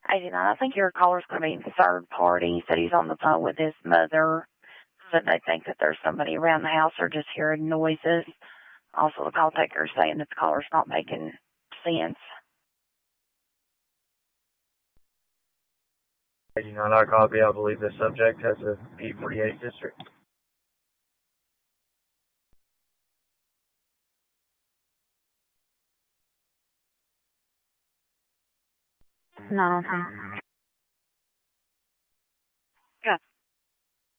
89, I think your caller's going to be third party. He said he's on the phone with his mother. Said they think that there's somebody around the house or just hearing noises. Also, the call taker is saying that the caller's not making sense. 89, our copy. I believe the subject has a P48 district. No.